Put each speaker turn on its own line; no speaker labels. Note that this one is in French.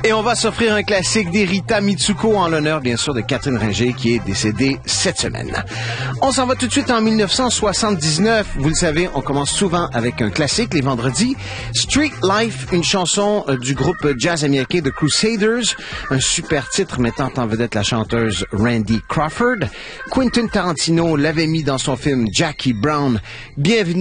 Et on va s'offrir un classique d'Erita Mitsuko en l'honneur, bien sûr, de Catherine Ringer qui est décédée cette semaine. On s'en va tout de suite en 1979. Vous le savez, on commence souvent avec un classique les vendredis. Street Life, une chanson du groupe jazz américain The Crusaders. Un super titre mettant en vedette la chanteuse Randy Crawford. Quentin Tarantino l'avait mis dans son film Jackie Brown. Bienvenue